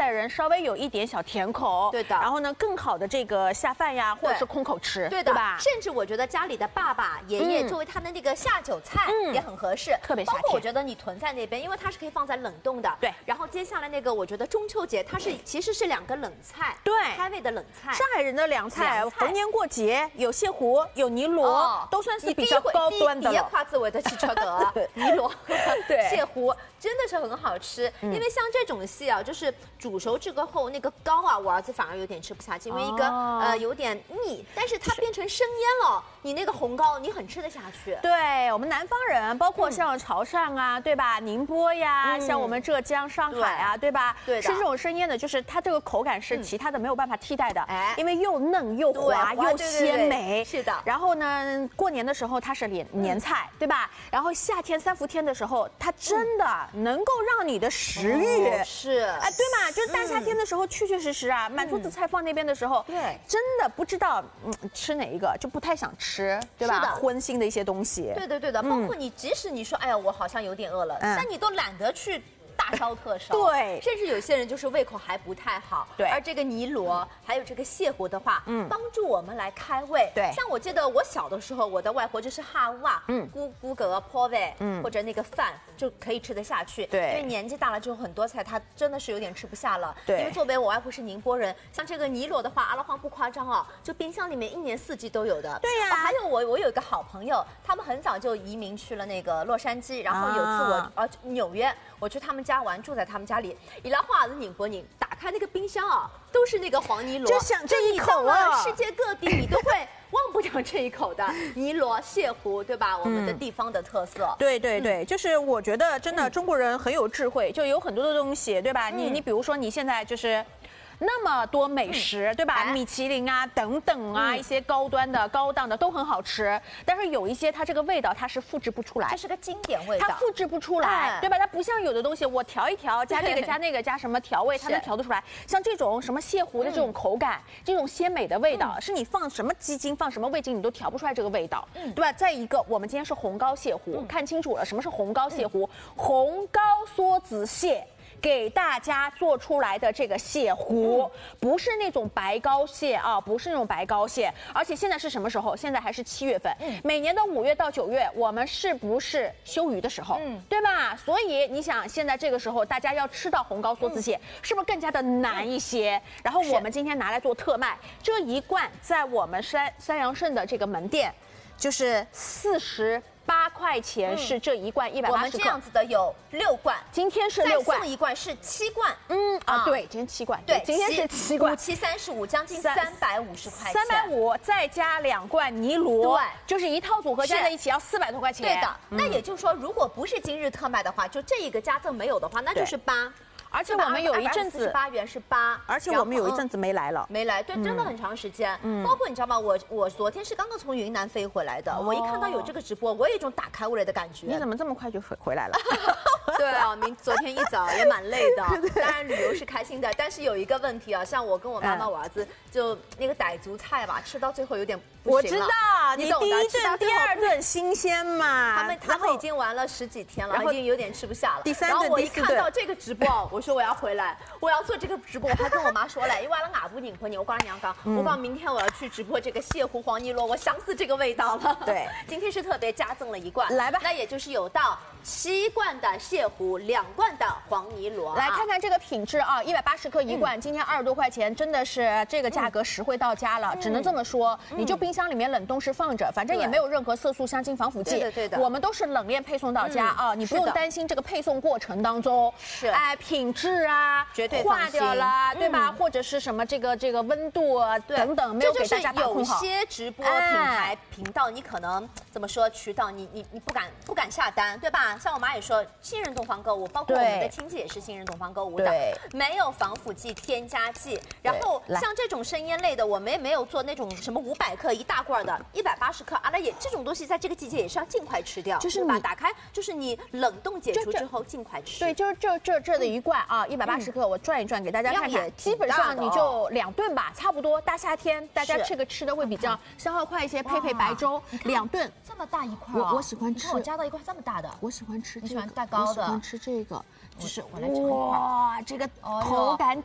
的人稍微有一点小甜口， 对的。 然后呢，更好的这个下饭呀，或者是空口吃，对吧？ 甚至我觉得家里的爸爸、爷爷作为他的那个下酒菜也很合适， 特别夏天。 包括我觉得你囤在那边，因为它是可以放在冷冻的。 对。 然后接下来那个，我觉得中秋节它其实是2个冷菜， 对， 开胃的冷菜。 上海人的凉菜，逢年过节有蟹糊，有泥螺，都算是比较高端的了。 你跨自为的汽车格，泥螺，对，蟹糊真的是很好吃。因为像这种蟹啊，就是煮熟之后那个膏啊，我儿子反而有点吃不下去，因为一个有点腻，但是它变成生腌了，你那个红膏你很吃得下去。 对我们南方人，包括像潮汕啊，对吧？宁波呀，像我们浙江、上海啊，对吧？ 对的。 吃这种生腌的，就是它这个口感是其他的没有办法替代的，因为又嫩又滑又鲜美。 是的。 然后呢，过年的时候它是年菜，对吧？然后夏天3伏天的时候，它真的能够让你的食欲是哎，对嘛？就是大夏天的时候，确确实实啊，满桌子菜放那边的时候， 对， 真的不知道吃哪一个，就不太想吃，对吧？荤腥的一些东西。 对的，对的。包括你，即使你说，哎呀，我好像有点饿了，但你都懒得去大烧特烧。 对， 甚至有些人就是胃口还不太好。 对。 而这个泥螺还有这个蟹糊的话，帮助我们来开胃。 对。 像我记得我小的时候，我的外婆就是哈哇，咕个破胃，或者那个饭就可以吃得下去。 对。 因为年纪大了之后，很多菜她真的是有点吃不下了。 对。 因为作为我外婆是宁波人，像这个泥螺的话，阿拉黄不夸张哦，就冰箱里面1年4季都有的。 对呀。 还有我有一个好朋友，他们很早就移民去了那个洛杉矶，然后有次我纽约，我去他们家玩，住在他们家里，伊拉话是宁波人，打开那个冰箱啊，都是那个黄泥螺， 就想这一口啊！ 世界各地你都会忘不了这一口的泥螺、蟹糊，对吧？我们的地方的特色。 对对对，就是我觉得真的中国人很有智慧，就有很多的东西，对吧？你比如说你现在就是。那么多美食，对吧？米其林啊，等等啊，一些高端的、高档的都很好吃，但是有一些它这个味道它是复制不出来， 这是个经典味道， 它复制不出来，对吧？它不像有的东西，我调一调，加这个加那个加什么调味，它能调得出来。像这种什么蟹糊的这种口感，这种鲜美的味道，是你放什么鸡精、放什么味精，你都调不出来这个味道，对吧？再一个，我们今天是红膏蟹糊，看清楚了，什么是红膏蟹糊？红膏梭子蟹。给大家做出来的这个蟹糊，不是那种白膏蟹啊，不是那种白膏蟹，而且现在是什么时候？现在还是7月份，每年的5月到9月，我们是不是休渔的时候？对吧？所以你想，现在这个时候大家要吃到红膏梭子蟹，是不是更加的难一些？然后我们今天拿来做特卖，这一罐在我们三阳盛的这个门店，就是48块钱是这一罐180克。 我们这样子的有6罐， 今天是6罐， 再送一罐是7罐。 对，今天7罐， 对， 今天是7罐 ，5、7、35，将近350块钱。 350再加2罐泥螺， 对， 就是一套组合加在一起要400多块钱。 对的，那也就是说，如果不是今日特卖的话，就这一个加赠没有的话，那就是8。 而且我们有一阵子 8元是8， 而且我们有一阵子没来了， 没来，对，真的很长时间。包括你知道吗？我昨天是刚刚从云南飞回来的，我一看到有这个直播，我有一种打开胃的感觉。 你怎么这么快就回来了？ 对啊，昨天一早也蛮累的，当然旅游是开心的，但是有一个问题啊，像我跟我妈妈、我儿子，就那个傣族菜吧，吃到最后有点不行了。 我知道， 你懂的， 第1顿、第2顿新鲜嘛。 他们已经玩了10几天了，已经有点吃不下了。 第3顿、 然后我一看到这个直播，我说我要回来，我要做这个直播，我还跟我妈说嘞，因为阿拉外婆宁波人，我跟娘讲，我讲明天我要去直播这个蟹糊黄泥螺，我想死这个味道了。 对， 今天是特别加赠了1罐， 来吧， 那也就是有到7罐的蟹糊，2罐的黄泥螺。 来看看这个品质啊，180克1罐，今天20多块钱，真的是这个价格实惠到家了，只能这么说。你就冰箱里面冷冻室放着，反正也没有任何色素、香精、防腐剂。 对的， 我们都是冷链配送到家啊，你不用担心这个配送过程当中品质啊绝对化掉了，对吧？或者是什么这个温度啊等等没有给大家把控好。 有些直播品牌频道，你可能怎么说渠道，你不敢下单，对吧？像我妈也说，信任东方购物，包括我们的亲戚也是信任东方购物的，没有防腐剂、添加剂。然后像这种生腌类的，我们也没有做那种什么500克1大罐的，180克，阿拉也这种东西在这个季节也是要尽快吃掉，就是把打开，就是你冷冻解除之后尽快吃。 对，就是这的一罐啊，180克，我转一转给大家看看，基本上你就2顿吧，差不多。大夏天大家这个吃的会比较消耗快一些，配白粥，2顿这么大一块， 我喜欢吃。 我加到一块这么大的， 我喜欢吃。 你喜欢带高的？ 我喜欢吃这个，就是哇， 这个口感。